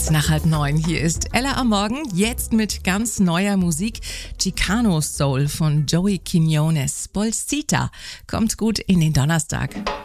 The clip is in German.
Kurz nach 8:30. Hier ist Ella am Morgen, jetzt mit ganz neuer Musik. Chicano Soul von Joey Quiñones. Bolsita kommt gut in den Donnerstag.